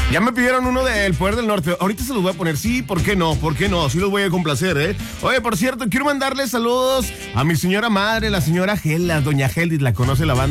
Ya me pidieron uno del Poder del Norte. Ahorita se los voy a poner. Sí, ¿por qué no? ¿Por qué no? Sí los voy a complacer, ¿eh? Oye, por cierto, quiero mandarle saludos a mi señora madre, la señora Gela, doña Geldis, la conoce la banda.